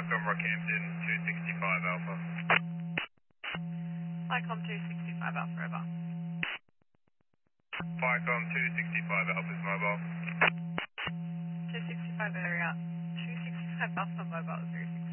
Vicom Rockhampton 265 Alpha. Vicom 265 Alpha over. Vicom 265 Alpha's mobile. 265 area. 265 Alpha mobile 065.